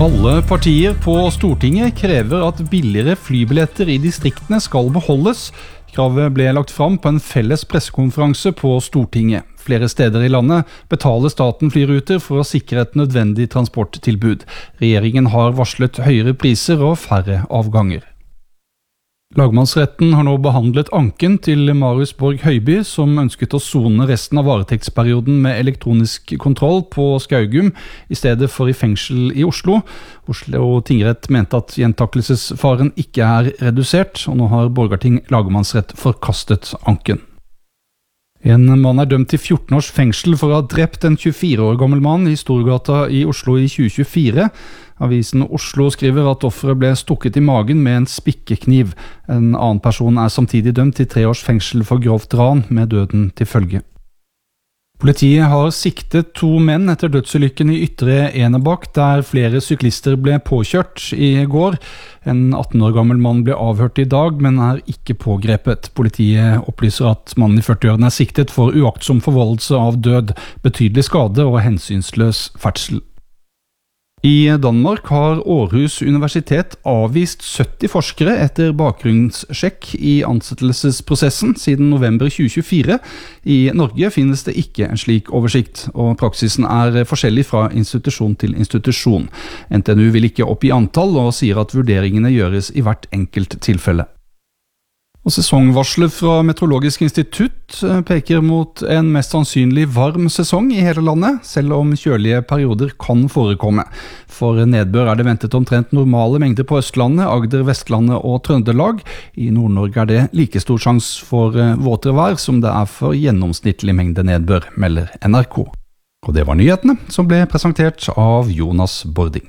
Alle partier på Stortinget krever at billigere flybilletter i distriktene skal beholdes. Kravet ble lagt fram på en felles pressekonferanse på Stortinget. Flere steder i landet betaler staten flyruter for å sikre et nødvendig transporttilbud. Regjeringen har varslet høyere priser og færre avganger. Lagmannsretten har nå behandlet anken til Marius Borg Høiby, som ønsket å sone resten av varetektsperioden med elektronisk kontroll på Skaugum, i stedet for i fengsel i Oslo. Oslo tingrett mente at gjentakelsesfaren ikke er redusert, og nå har Borgarting lagmannsrett forkastet anken. En mann er dømt til 14 års fengsel for å ha drept en 24 år gammel mann i Storgata i Oslo i 2024. Avisen Oslo skriver at offeret ble stukket i magen med en spikkekniv. En annen person er samtidig dømt til 3 års fengsel for grovt ran med døden til følge. Politiet har siktet 2 menn etter dødsulykken i Ytre Enebakk, der flere syklister ble påkjørt i går. En 18 år gammel mann ble avhørt i dag, men er ikke pågrepet. Politiet opplyser at mannen i 40-årene er siktet for uaktsom forvoldelse av død, betydelig skade og hensynsløs ferdsel. I Danmark har Aarhus Universitet avvist 70 forskere etter bakgrunnssjekk i ansettelsesprosessen siden november 2024. I Norge finnes det ikke en slik oversikt, og praksisen er forskjellig fra institusjon til institusjon. NTNU vil ikke oppgi antall og sier at vurderingene gjøres i hvert enkelt tilfelle. Og sesongvarslet fra Meteorologisk institutt peker mot en mest sannsynlig varm sesong i hele landet, selv om kjølige perioder kan forekomme. For nedbør er det ventet omtrent normale mengder på Østlandet, Agder, Vestlandet og Trøndelag. I Nord-Norge er det like stor sjanse for våtere vær som det er for gjennomsnittlig mengde nedbør, melder NRK. Og det var nyhetene som ble presentert av Jonas Bording.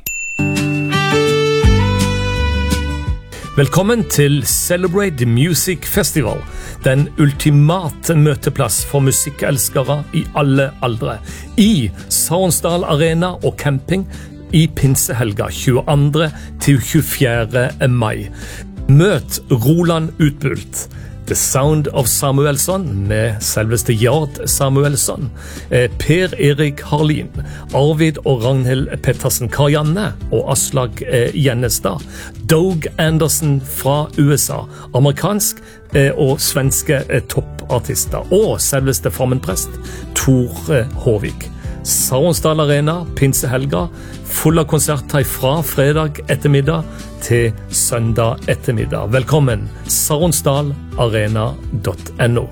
Velkommen til Celebrate Music Festival, den ultimate møteplass for musikkelskere i alle aldre, i Saronsdal Arena og camping i pinsehelga 22. til 24. mai. Møt Roland Utbult, The Sound of Samuelsson med selveste Jard Samuelsson, Per Erik Harlin, Arvid og Ragnhild Pettersen Karianne og Aslag Gjennestad, Doug Anderson fra USA, amerikansk og svenske toppartister, og selveste formenprest Tor Håvik. Saronsdal Arena, pinsehelga, full av konserter fra fredag ettermiddag til søndag ettermiddag. Velkommen, saronsdalarena.no.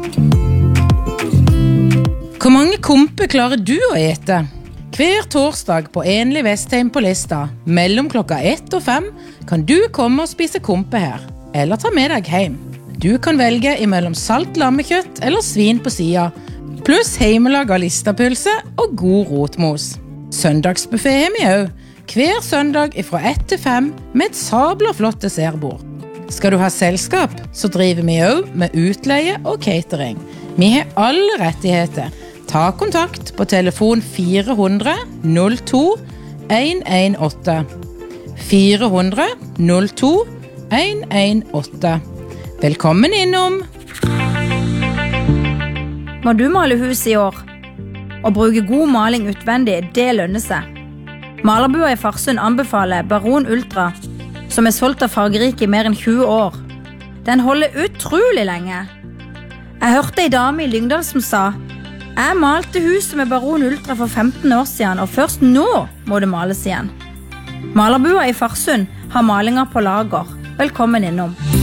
Hvor mange komper klarer du å ete? Hver torsdag på Enlig Vestheim på Lista, mellom klokka 1 og 5, kan du komme og spise kompe her, eller ta med deg hjem. Du kan velge imellom salt lammekjøtt eller svin på sida, pluss heimelaga listapølse og god rotmos. Søndagsbuffet har vi også, hver søndag fra 1 til 5 med et sabla flott dessertbord. Skal du ha selskap, så driver vi også med utleie og catering. Vi har alle rettigheter. Ta kontakt på telefon 400 02 118. 400 02 118. Velkommen innom! Må du male hus i år? Å bruke god maling utvendig, det lønner seg. Malerbua i Farsund anbefaler Baron Ultra, som solgt av fargerike i mer enn 20 år. Den holder utrolig lenge. Jeg hørte en dame i Lyngdal som sa: «Jeg malte huset med Baron Ultra for 15 år siden, og først nå må det males igjen.» Malerbua i Farsund har malinger på lager. Velkommen innom.